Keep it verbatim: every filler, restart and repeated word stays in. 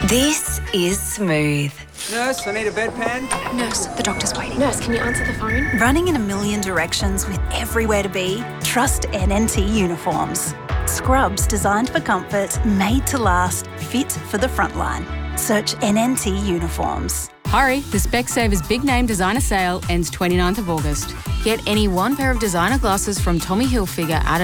This is Smooth. Nurse, I need a bedpan. Nurse, the doctor's waiting. Nurse, can you answer the phone? Running in a million directions with everywhere to be? Trust N N T Uniforms. Scrubs designed for comfort, made to last, fit for the front line. Search N N T Uniforms. Hurry, the Specsavers Big Name Designer Sale ends twenty-ninth of August. Get any one pair of designer glasses from Tommy Hilfiger at